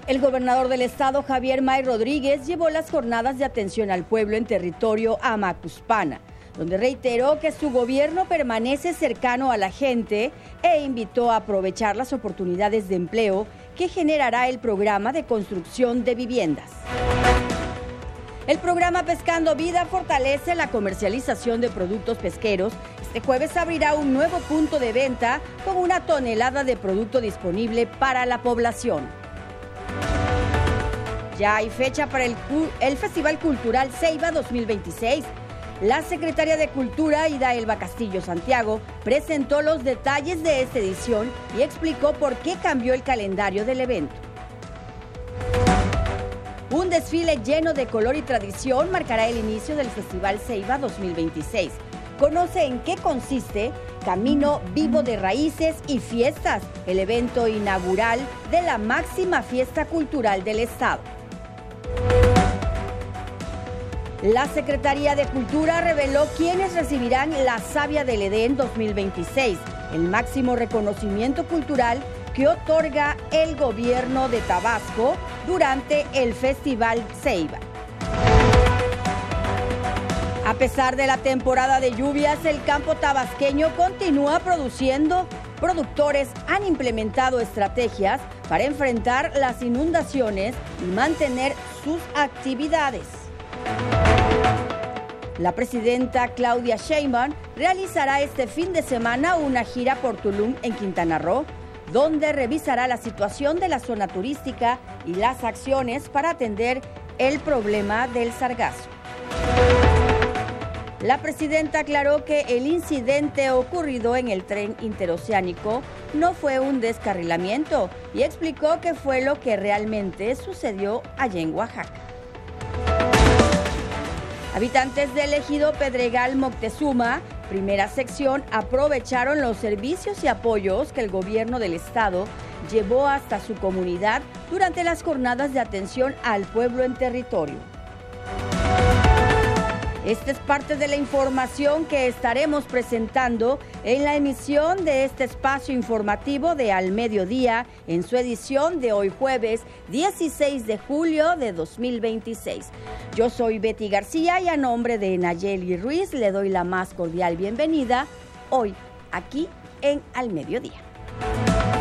El gobernador del estado, Javier May Rodríguez, llevó las jornadas de atención al pueblo en territorio Amacuspana, donde reiteró que su gobierno permanece cercano a la gente e invitó a aprovechar las oportunidades de empleo que generará el programa de construcción de viviendas. El programa Pescando Vida fortalece la comercialización de productos pesqueros. Este jueves abrirá un nuevo punto de venta con 1 tonelada de producto disponible para la población. Ya hay fecha para el Festival Cultural Ceiba 2026. La secretaria de Cultura, Ida Elba Castillo Santiago, presentó los detalles de esta edición y explicó por qué cambió el calendario del evento. Un desfile lleno de color y tradición marcará el inicio del Festival Ceiba 2026. Conoce en qué consiste Camino Vivo de Raíces y Fiestas, el evento inaugural de la máxima fiesta cultural del estado. La Secretaría de Cultura reveló quiénes recibirán la Savia del Edén 2026, el máximo reconocimiento cultural que otorga el gobierno de Tabasco durante el Festival Ceiba. A pesar de la temporada de lluvias, el campo tabasqueño continúa produciendo. Productores han implementado estrategias para enfrentar las inundaciones y mantener sus actividades. La presidenta Claudia Sheinbaum realizará este fin de semana una gira por Tulum en Quintana Roo, donde revisará la situación de la zona turística y las acciones para atender el problema del sargazo. La presidenta aclaró que el incidente ocurrido en el tren interoceánico no fue un descarrilamiento y explicó que fue lo que realmente sucedió allá en Oaxaca. Habitantes del ejido Pedregal Moctezuma, primera sección, aprovecharon los servicios y apoyos que el gobierno del estado llevó hasta su comunidad durante las jornadas de atención al pueblo en territorio. Esta es parte de la información que estaremos presentando en la emisión de este espacio informativo de Al Mediodía, en su edición de hoy jueves 16 de julio de 2026. Yo soy Betty García y a nombre de Nayeli Ruiz le doy la más cordial bienvenida hoy aquí en Al Mediodía.